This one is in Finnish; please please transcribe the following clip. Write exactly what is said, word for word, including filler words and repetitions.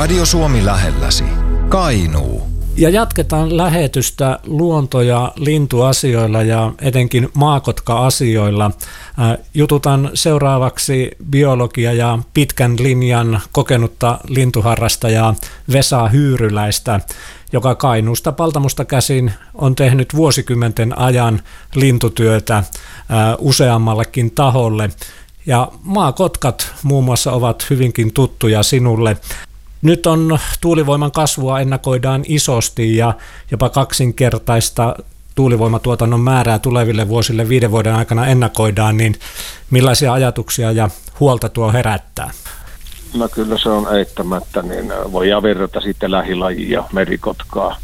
Radio Suomi lähelläsi. Kainuu. Ja jatketaan lähetystä luonto- ja lintuasioilla ja etenkin maakotka-asioilla. Jututan seuraavaksi biologia ja pitkän linjan kokenutta lintuharrastajaa Vesa Hyyryläistä, joka Kainuusta Paltamosta käsin on tehnyt vuosikymmenten ajan lintutyötä useammallekin taholle. Ja maakotkat muun muassa ovat hyvinkin tuttuja sinulle. Nyt on tuulivoiman kasvua ennakoidaan isosti ja jopa kaksinkertaista tuulivoimatuotannon määrää tuleville vuosille viiden vuoden aikana ennakoidaan, niin millaisia ajatuksia ja huolta tuo herättää? No kyllä se on eittämättä, niin voidaan verrata sitten lähilajia merikotkaa.